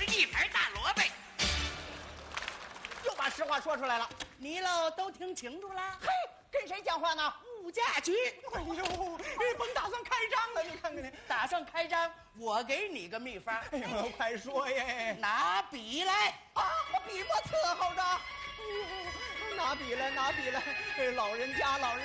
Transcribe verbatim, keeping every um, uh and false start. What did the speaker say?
就是一盘大萝卜。 又把实话说出来了。 你喽都听清楚了？ 嘿，跟谁讲话呢？ 物价局。 哎呦，甭打算开张了，你看看你。 打算开张，我给你个秘方。 哎呦，快说耶！ 拿笔来啊，笔墨伺候着。哎呦，拿笔来，拿笔来。哎，老人家，老人。